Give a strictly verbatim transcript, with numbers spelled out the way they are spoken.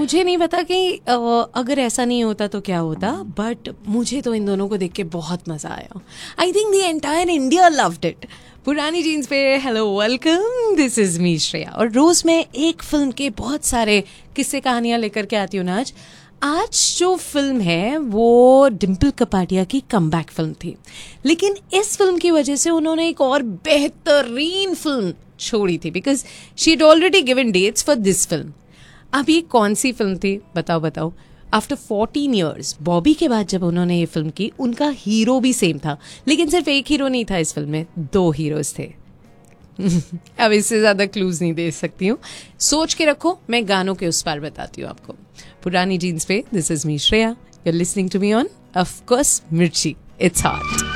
मुझे नहीं पता कि अ, अगर ऐसा नहीं होता तो क्या होता, बट मुझे तो इन दोनों को देख के बहुत मजा आया. I think the entire India loved it. पुरानी जीन्स पे hello welcome, this is me Shreya. और रोज मैं एक फिल्म के बहुत सारे किस्से कहानियां लेकर के आती हूँ ना. आज आज जो फिल्म है वो डिम्पल कपाडिया की कमबैक फिल्म थी, लेकिन इस फिल्म की वजह से उन्होंने एक और बेहतरीन फिल्म छोड़ी थी, because she had already given dates for this film. अब ये कौन सी फिल्म थी बताओ बताओ. आफ्टर फोर्टीन ईयर्स बॉबी के बाद जब उन्होंने ये फिल्म की, उनका हीरो भी सेम था, लेकिन सिर्फ एक हीरो नहीं था इस फिल्म में, दो हीरोज थे. अब इससे ज्यादा क्लूज नहीं दे सकती हूँ, सोच के रखो, मैं गानों के उस पार बताती हूँ आपको. पुरानी जीन्स पे this is me Shreya, you are listening to me on off course मिर्ची. It's hot.